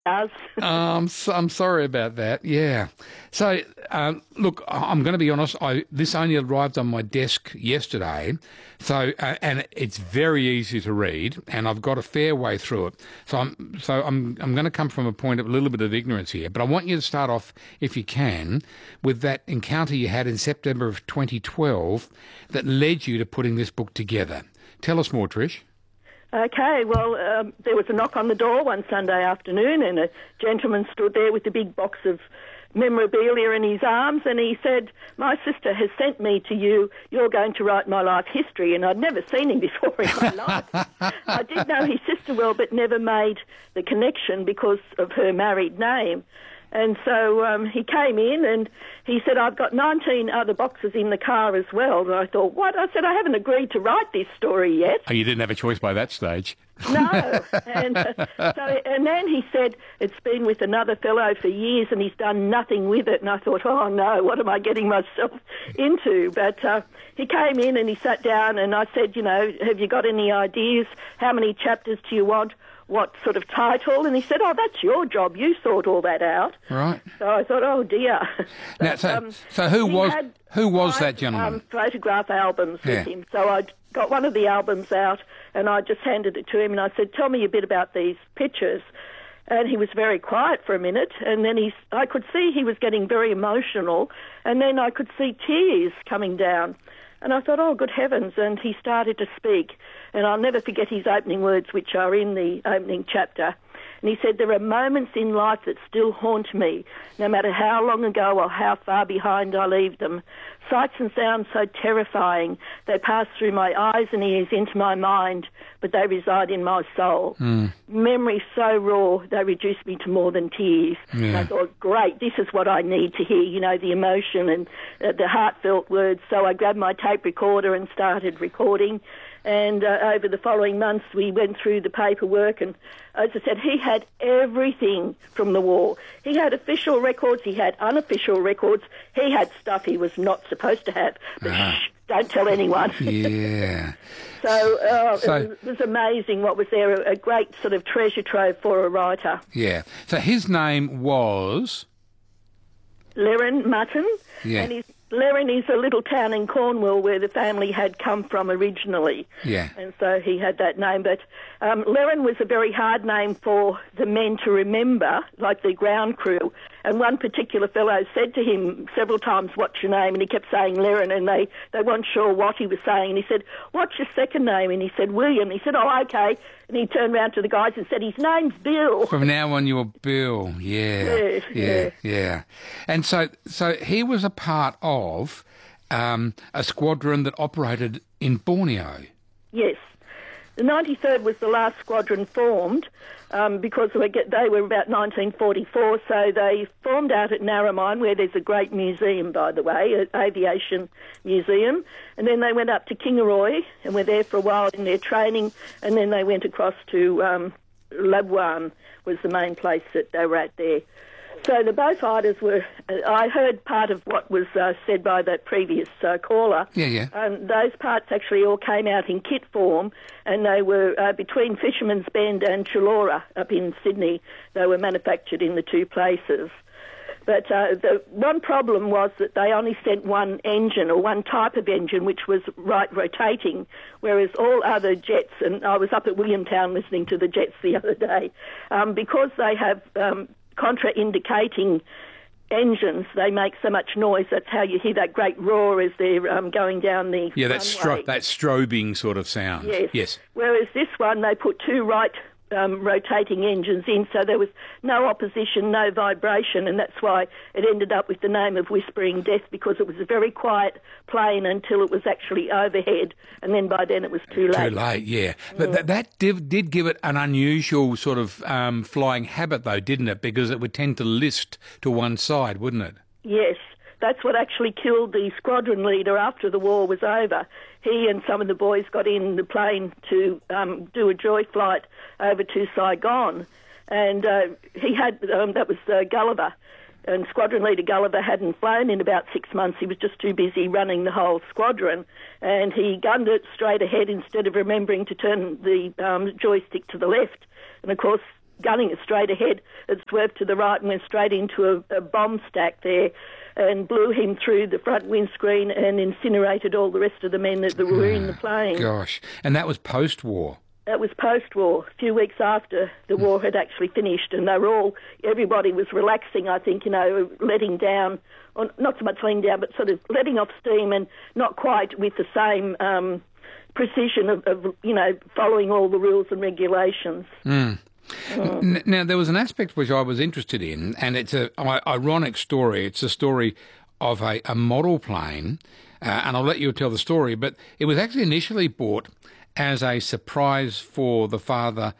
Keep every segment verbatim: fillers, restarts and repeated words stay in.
does. um, so, I'm sorry about that. Yeah. So, um, look, I'm going to be honest. I this only arrived on my desk yesterday, so uh, and it's very easy to read, and I've got a fair way through it. So I'm so I'm I'm going to come from a point of a little bit of ignorance here, but I want you to start off, if you can, with that encounter you had in September of twenty twelve that led you to putting this book together. Tell us more, Trish. Okay, well, um, there was a knock on the door one Sunday afternoon, and a gentleman stood there with a big box of memorabilia in his arms, and he said, "My sister has sent me to you. You're going to write my life history." And I'd never seen him before in my life. I did know his sister well, but never made the connection because of her married name. And so um, he came in and he said, "I've got nineteen other boxes in the car as well." And I thought, what? I said, "I haven't agreed to write this story yet." Oh, you didn't have a choice by that stage. No. And, uh, so, and then he said, "It's been with another fellow for years and he's done nothing with it." And I thought, oh, no, what am I getting myself into? But uh, he came in and he sat down and I said, "You know, have you got any ideas? How many chapters do you want? What sort of title?" And he said, "Oh, that's your job. You sort all that out." Right. So I thought, oh, dear. But, now, so, um, so who was had who was five, that gentleman? Um, photograph albums Yeah. with him. So I got one of the albums out and I just handed it to him and I said, "Tell me a bit about these pictures." And he was very quiet for a minute, and then he, I could see he was getting very emotional, and then I could see tears coming down. And I thought, oh, good heavens, and he started to speak. And I'll never forget his opening words, which are in the opening chapter. And he said, "There are moments in life that still haunt me, no matter how long ago or how far behind I leave them. Sights and sounds so terrifying, they pass through my eyes and ears into my mind, but they reside in my soul. Mm. Memories so raw, they reduce me to more than tears." Yeah. And I thought, great, this is what I need to hear, you know, the emotion and uh, the heartfelt words. So I grabbed my tape recorder and started recording. And uh, over the following months, we went through the paperwork. And as I said, he had everything from the war. He had official records. He had unofficial records. He had stuff he was not supposed to have. But uh-huh. shh, don't tell anyone. Yeah. so, uh, so it, was, it was amazing what was there, a, a great sort of treasure trove for a writer. Yeah. So his name was? Leren Mutton. Yeah. And his Leren is a little town in Cornwall where the family had come from originally. Yeah. And so he had that name. But um, Leren was a very hard name for the men to remember, like the ground crew. And one particular fellow said to him several times, "What's your name?" And he kept saying Leren, and they, they weren't sure what he was saying. And he said, "What's your second name?" And he said, "William." And he said, "Oh, okay." And he turned round to the guys and said, "His name's Bill." From now on, you're Bill. Yeah. Yeah, yeah. yeah. Yeah. And so, so he was a part of um, a squadron that operated in Borneo. Yes. The ninety-third was the last squadron formed um, because we get, they were about nineteen forty-four, so they formed out at Narromine, where there's a great museum, by the way, an aviation museum, and then they went up to Kingaroy and were there for a while in their training, and then they went across to um, Labuan was the main place that they were at there. So the bow fighters were, I heard part of what was uh, said by that previous uh, caller. Yeah, yeah. Um, those parts actually all came out in kit form, and they were uh, between Fisherman's Bend and Chullora up in Sydney. They were manufactured in the two places. But uh, the one problem was that they only sent one engine or one type of engine, which was right rotating, whereas all other jets, and I was up at Williamtown listening to the jets the other day, um, because they have um, contraindicating engines, they make so much noise. That's how you hear that great roar as they're um, going down the Yeah, that, runway. stro- that strobing sort of sound. Yes. Yes. Whereas this one, they put two right um, rotating engines in, so there was no opposition, no vibration, and that's why it ended up with the name of Whispering Death, because it was a very quiet plane until it was actually overhead, and then by then it was too late. Too late, yeah. But yeah. Th- that div- did give it an unusual sort of um, flying habit, though, didn't it? Because it would tend to list to one side, wouldn't it? Yes. That's what actually killed the squadron leader after the war was over. He and some of the boys got in the plane to um, do a joy flight over to Saigon. And uh, he had, um, that was uh, Gulliver. And squadron leader Gulliver hadn't flown in about six months. He was just too busy running the whole squadron. And he gunned it straight ahead instead of remembering to turn the um, joystick to the left. And, of course, gunning straight ahead, had swerved to the right and went straight into a, a bomb stack there and blew him through the front windscreen and incinerated all the rest of the men that, that were in the plane. Gosh. And that was post-war? That was post-war, a few weeks after the war had actually finished, and they were all, everybody was relaxing, I think, you know, letting down, or not so much letting down, but sort of letting off steam and not quite with the same um, precision of, of, you know, following all the rules and regulations. Mm. Mm. Now, there was an aspect which I was interested in, and it's an ironic story. It's a story of a, a model plane, uh, and I'll let you tell the story, but it was actually initially bought as a surprise for the father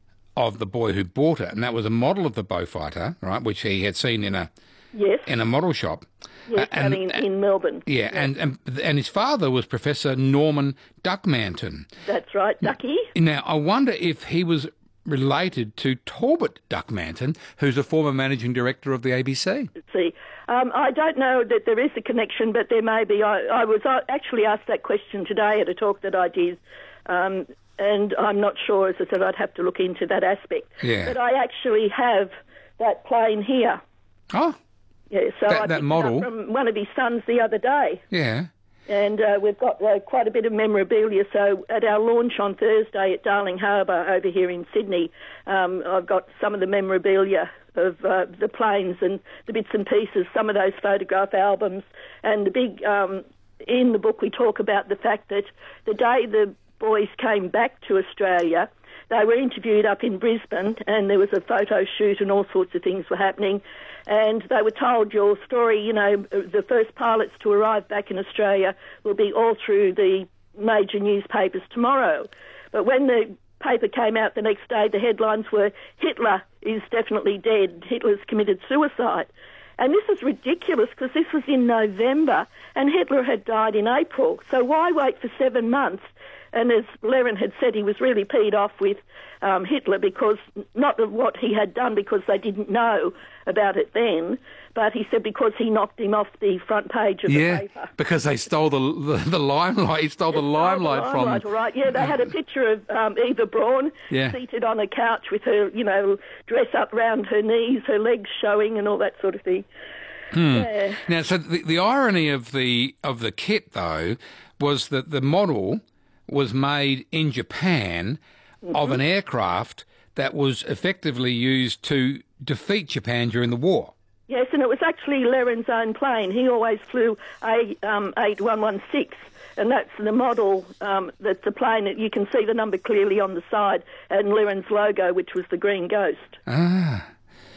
of the boy who bought it, and that was a model of the Beaufighter, right, which he had seen in a yes. in a model shop. Yes, uh, and, in, in Melbourne. Yeah, yeah, And, and and his father was Professor Norman Duckmanton. That's right, Ducky. Now, I wonder if he was related to Talbot Duckmanton, who's a former managing director of the A B C. See, um, I don't know that there is a connection, but there may be. I, I was actually asked that question today at a talk that I did, um, and I'm not sure, as I said, I'd have to look into that aspect. Yeah. But I actually have that plane here. Oh. Yeah, so that, I that picked model. it up from one of his sons the other day. Yeah. And uh, we've got uh, quite a bit of memorabilia. So at our launch on Thursday at Darling Harbour over here in Sydney, um, I've got some of the memorabilia of uh, the planes and the bits and pieces, some of those photograph albums. And the big, um, in the book we talk about the fact that the day the boys came back to Australia, they were interviewed up in Brisbane, and there was a photo shoot and all sorts of things were happening. And they were told, your story, you know, the first pilots to arrive back in Australia will be all through the major newspapers tomorrow. But when the paper came out the next day, the headlines were, Hitler is definitely dead, Hitler's committed suicide. And this is ridiculous because this was in November and Hitler had died in April. So why wait for seven months? And as Lerin had said, he was really peed off with um, Hitler because, not of what he had done because they didn't know about it then, but he said because he knocked him off the front page of yeah, the paper. because they stole the the, the limelight. He stole the limelight, the from... limelight, right. Yeah, they had a picture of um, Eva Braun yeah. seated on a couch with her, you know, dress up round her knees, her legs showing and all that sort of thing. Hmm. Yeah. Now, so the, the irony of the of the kit, though, was that the model was made in Japan mm-hmm. of an aircraft that was effectively used to defeat Japan during the war. Yes, and it was actually Lerin's own plane. He always flew a um, eight one one six, and that's the model, um, that's the plane that you can see the number clearly on the side, and Lerin's logo, which was the Green Ghost. Ah.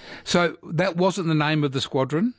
So that wasn't the name of the squadron?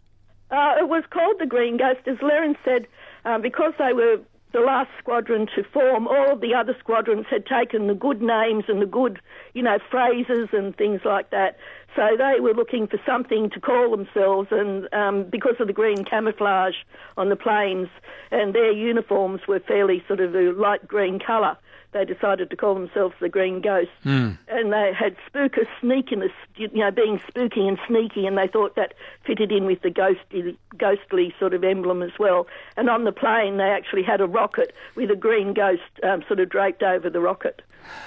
Uh, it was called the Green Ghost, as Lerin said, um, because they were the last squadron to form. All of the other squadrons had taken the good names and the good, you know, phrases and things like that. So they were looking for something to call themselves, and um, because of the green camouflage on the planes and their uniforms were fairly sort of a light green colour, they decided to call themselves the Green Ghost. Mm. And they had spooker sneakiness, you know, being spooky and sneaky, and they thought that fitted in with the ghostly, ghostly sort of emblem as well. And on the plane, they actually had a rocket with a green ghost um, sort of draped over the rocket.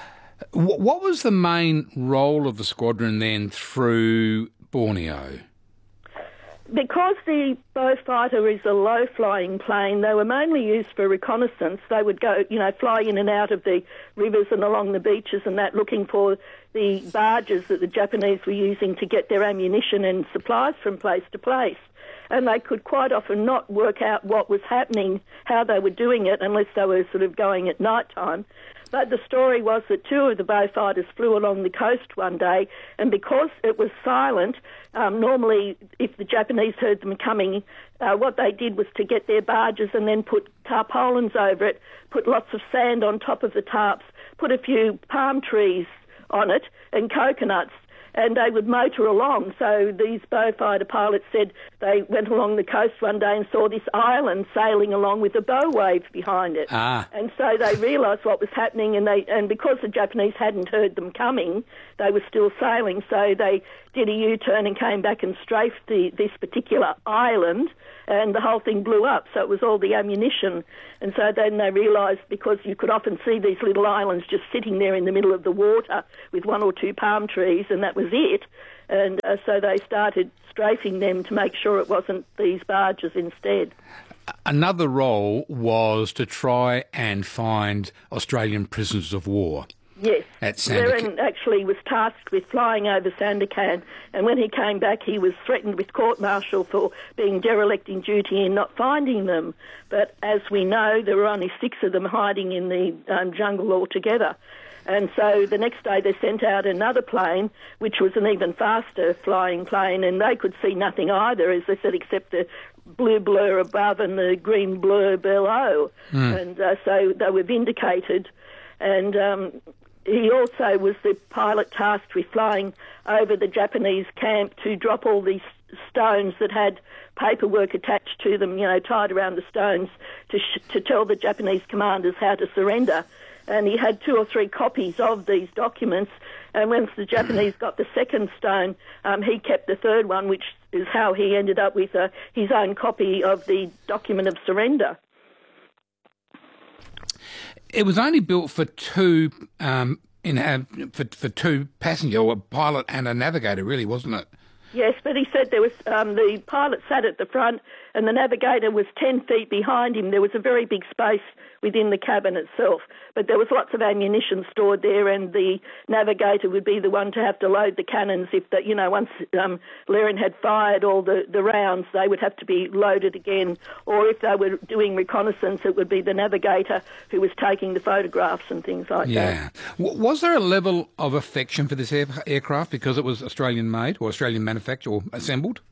What was the main role of the squadron then through Borneo? Because the Beaufighter is a low-flying plane, they were mainly used for reconnaissance. They would go, you know, fly in and out of the rivers and along the beaches and that, looking for the barges that the Japanese were using to get their ammunition and supplies from place to place. And they could quite often not work out what was happening, how they were doing it, unless they were sort of going at night time. But the story was that two of the Beaufighters flew along the coast one day, and because it was silent, um, normally if the Japanese heard them coming, uh, what they did was to get their barges and then put tarpaulins over it, put lots of sand on top of the tarps, put a few palm trees on it and coconuts, and they would motor along. So these Beaufighter pilots said they went along the coast one day and saw this island sailing along with a bow wave behind it. Ah. And so they realised what was happening, and they and because the Japanese hadn't heard them coming, they were still sailing. So they did a U-turn and came back and strafed the, this particular island, and the whole thing blew up. So it was all the ammunition. And so then they realised, because you could often see these little islands just sitting there in the middle of the water with one or two palm trees, and that was it. And uh, so they started strafing them to make sure it wasn't these barges instead. Another role was to try and find Australian prisoners of war. Yes. At Sandakan. Lerin actually was tasked with flying over Sandakan, and when he came back he was threatened with court-martial for being derelict in duty and not finding them. But as we know, there were only six of them hiding in the um, jungle altogether. And so the next day they sent out another plane, which was an even faster flying plane, and they could see nothing either, as they said, except the blue blur above and the green blur below. Mm. And uh, so they were vindicated. And um, he also was the pilot tasked with flying over the Japanese camp to drop all these stones that had paperwork attached to them, you know, tied around the stones to sh- to tell the Japanese commanders how to surrender. And he had two or three copies of these documents, and once the Japanese got the second stone, um, he kept the third one, which is how he ended up with uh, his own copy of the document of surrender. It was only built for two um, in uh, for for two passengers, or a pilot and a navigator, really, wasn't it? Yes, but he said there was um, the pilot sat at the front and the navigator was ten feet behind him. There was a very big space within the cabin itself, but there was lots of ammunition stored there, and the navigator would be the one to have to load the cannons if that, you know, once um, Lerin had fired all the, the rounds, they would have to be loaded again, or if they were doing reconnaissance, it would be the navigator who was taking the photographs and things like yeah. that. Yeah. Was there a level of affection for this air- aircraft because it was Australian-made or Australian manufactured or assembled?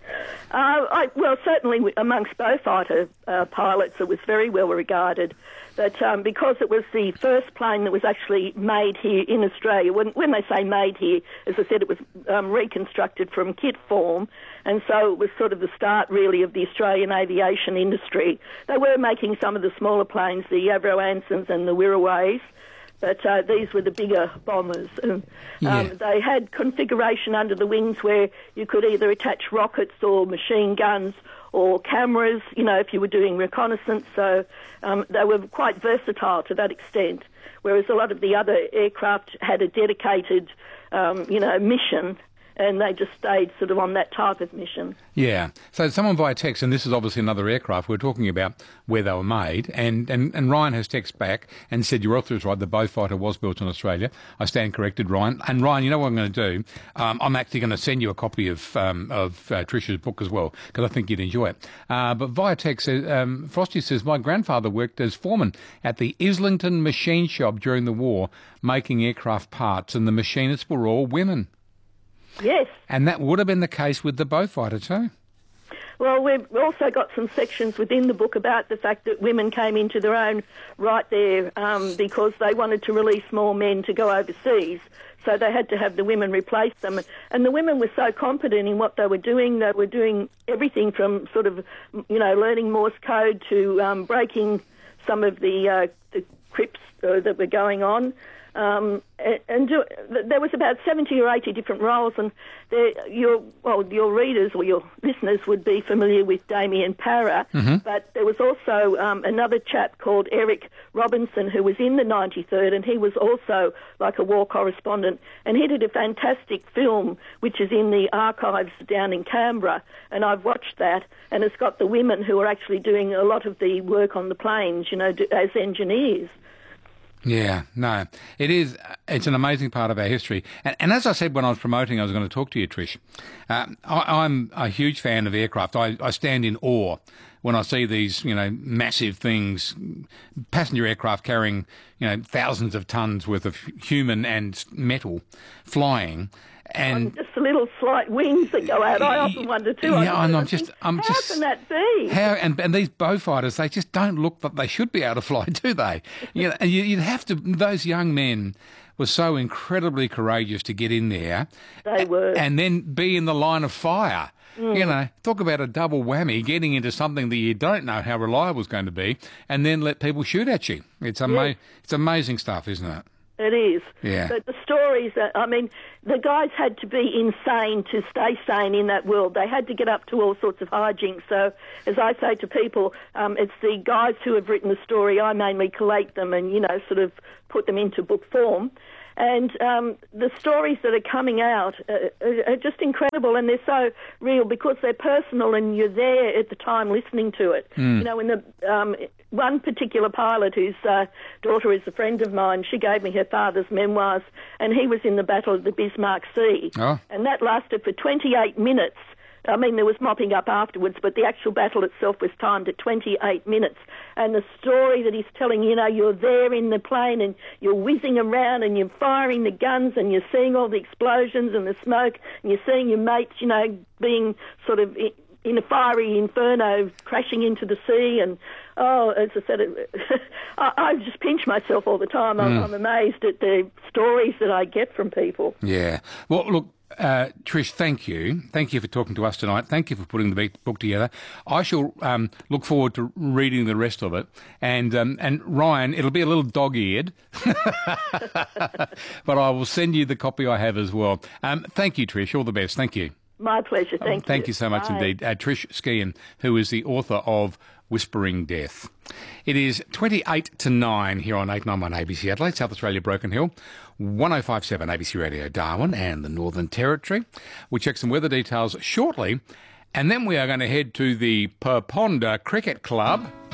Uh, I, well, certainly amongst Beaufighter uh, pilots it was very well regarded, but um, because it was the first plane that was actually made here in Australia, when, when they say made here, as I said, it was um, reconstructed from kit form, and so it was sort of the start, really, of the Australian aviation industry. They were making some of the smaller planes, the Avro Ansons and the Wirraways, but uh, these were the bigger bombers. And, yeah. um, they had configuration under the wings where you could either attach rockets or machine guns or cameras, you know, if you were doing reconnaissance. So um, they were quite versatile to that extent, whereas a lot of the other aircraft had a dedicated, um, you know, mission, and they just stayed sort of on that type of mission. Yeah. So someone via text, and this is obviously another aircraft, we're talking about where they were made, and, and, and Ryan has texted back and said, your author is right, the Beaufighter was built in Australia. I stand corrected, Ryan. And Ryan, you know what I'm going to do? Um, I'm actually going to send you a copy of um, of uh, Trish's book as well, because I think you'd enjoy it. Uh, but via text, um, Frosty says, my grandfather worked as foreman at the Islington machine shop during the war, making aircraft parts, and the machinists were all women. Yes. And that would have been the case with the Beaufighter too. Well, we've also got some sections within the book about the fact that women came into their own right there um, because they wanted to release more men to go overseas. So they had to have the women replace them. And the women were so competent in what they were doing. They were doing everything from sort of, you know, learning Morse code to um, breaking some of the, uh, the crypts uh, that were going on. Um, and, and do, there was about seventy or eighty different roles, and your well, your readers or your listeners would be familiar with Damien Parra, mm-hmm. but there was also um, another chap called Eric Robinson who was in the ninety-third, and he was also like a war correspondent, and he did a fantastic film which is in the archives down in Canberra, and I've watched that, and it's got the women who are actually doing a lot of the work on the planes, you know, as engineers. Yeah, no, it is. It's an amazing part of our history. And, and as I said when I was promoting, I was going to talk to you, Trish. Um, I, I'm a huge fan of aircraft. I, I stand in awe when I see these, you know, massive things, passenger aircraft carrying, you know, thousands of tons worth of human and metal flying. And just the little slight wings that go out. I often wonder too. Yeah, I and I'm think, just, I'm how just. How can that be? How and, and these Beaufighters, they just don't look that they should be able to fly, do they? You know, and you, you'd have to. Those young men was so incredibly courageous to get in there. They were. And then be in the line of fire. Mm. You know, talk about a double whammy, getting into something that you don't know how reliable it's going to be, and then let people shoot at you. It's, ama- yes. it's amazing stuff, isn't it? It is. Yeah. But the stories, that, I mean, the guys had to be insane to stay sane in that world. They had to get up to all sorts of hijinks. So, as I say to people, um, it's the guys who have written the story. I mainly collate them and, you know, sort of put them into book form. And um, the stories that are coming out are, are just incredible, and they're so real because they're personal, and you're there at the time listening to it. Mm. You know, in the um, one particular pilot, whose uh, daughter is a friend of mine, she gave me her father's memoirs, and he was in the Battle of the Bismarck Sea, oh. and that lasted for twenty-eight minutes. I mean, there was mopping up afterwards, but the actual battle itself was timed at twenty-eight minutes. And the story that he's telling, you know, you're there in the plane and you're whizzing around and you're firing the guns and you're seeing all the explosions and the smoke and you're seeing your mates, you know, being sort of in a fiery inferno crashing into the sea. And, oh, as I said, it, I, I just pinch myself all the time. I'm, mm. I'm amazed at the stories that I get from people. Yeah. Well, look, Uh, Trish, thank you. Thank you for talking to us tonight. Thank you for putting the book together. I shall um, look forward to reading the rest of it. And um, and Ryan, it'll be a little dog-eared, but I will send you the copy I have as well. Um, thank you, Trish. All the best. Thank you. My pleasure. Thank um, you. Thank you you so much Bye. indeed. Uh, Trish Skehan, who is the author of Whispering Death. It is twenty-eight to nine here on eight ninety-one A B C Adelaide, South Australia, Broken Hill, one oh five point seven A B C Radio Darwin and the Northern Territory. We check some weather details shortly, and then we are going to head to the Perponda Cricket Club